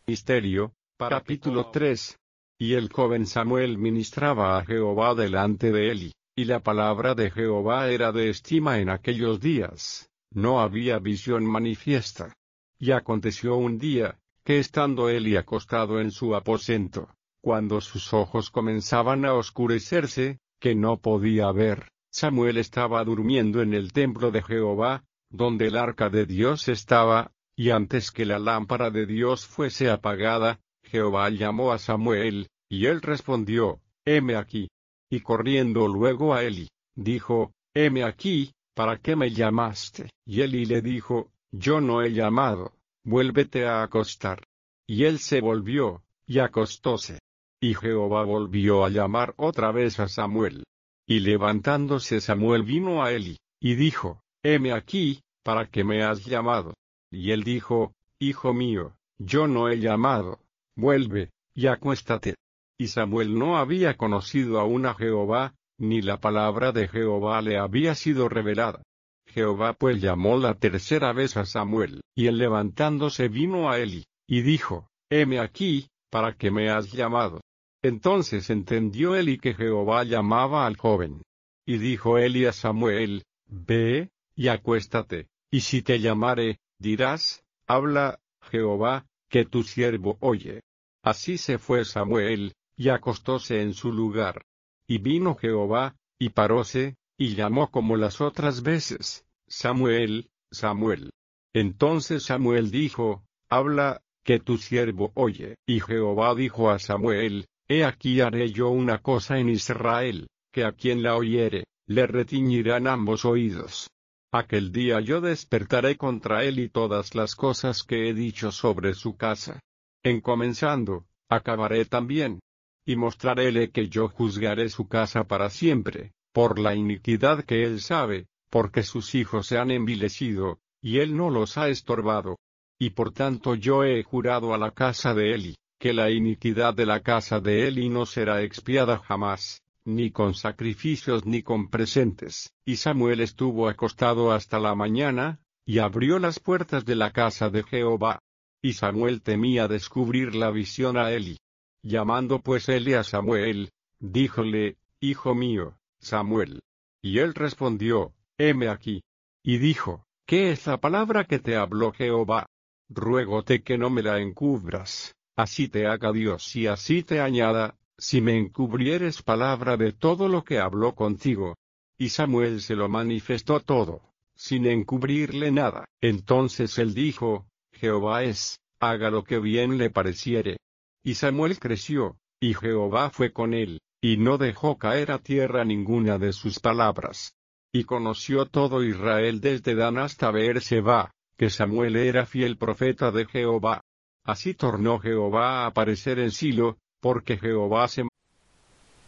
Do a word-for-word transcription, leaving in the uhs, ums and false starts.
Misterio, capítulo tres. Y el joven Samuel ministraba a Jehová delante de Eli, y la palabra de Jehová era de estima en aquellos días, no había visión manifiesta. Y aconteció un día, que estando Eli acostado en su aposento, cuando sus ojos comenzaban a oscurecerse, que no podía ver, Samuel estaba durmiendo en el templo de Jehová, donde el arca de Dios estaba, y antes que la lámpara de Dios fuese apagada, Jehová llamó a Samuel, y él respondió, heme aquí. Y corriendo luego a Eli, dijo, heme aquí, ¿para qué me llamaste? Y Eli le dijo, yo no he llamado, vuélvete a acostar. Y él se volvió, y acostóse. Y Jehová volvió a llamar otra vez a Samuel. Y levantándose Samuel vino a Eli, y dijo, heme aquí, ¿para qué me has llamado? Y él dijo, hijo mío, yo no he llamado, vuelve, y acuéstate. Y Samuel no había conocido aún a Jehová, ni la palabra de Jehová le había sido revelada. Jehová pues llamó la tercera vez a Samuel, y él levantándose vino a Eli, y dijo, heme aquí, ¿para qué me has llamado? Entonces entendió Eli que Jehová llamaba al joven. Y dijo Eli a Samuel, ve, y acuéstate, y si te llamare, dirás, habla, Jehová, que tu siervo oye. Así se fue Samuel, y acostóse en su lugar. Y vino Jehová, y paróse, y llamó como las otras veces, Samuel, Samuel. Entonces Samuel dijo, habla, que tu siervo oye. Y Jehová dijo a Samuel, he aquí haré yo una cosa en Israel, que a quien la oyere, le retiñirán ambos oídos. Aquel día yo despertaré contra él y todas las cosas que he dicho sobre su casa. En comenzando, acabaré también. Y mostraréle que yo juzgaré su casa para siempre, por la iniquidad que él sabe, porque sus hijos se han envilecido, y él no los ha estorbado. Y por tanto yo he jurado a la casa de Eli, que la iniquidad de la casa de Eli no será expiada jamás, ni con sacrificios ni con presentes. Y Samuel estuvo acostado hasta la mañana, y abrió las puertas de la casa de Jehová. Y Samuel temía descubrir la visión a Eli. Llamando pues Eli a Samuel, díjole, hijo mío, Samuel. Y él respondió, heme aquí. Y dijo, ¿qué es la palabra que te habló Jehová? Ruégote que no me la encubras, así te haga Dios y así te añada, si me encubrieres palabra de todo lo que habló contigo. Y Samuel se lo manifestó todo, sin encubrirle nada. Entonces él dijo, Jehová es, haga lo que bien le pareciere. Y Samuel creció, y Jehová fue con él, y no dejó caer a tierra ninguna de sus palabras. Y conoció todo Israel desde Dan hasta Beer-seba, que Samuel era fiel profeta de Jehová. Así tornó Jehová a aparecer en Silo, porque Jehová se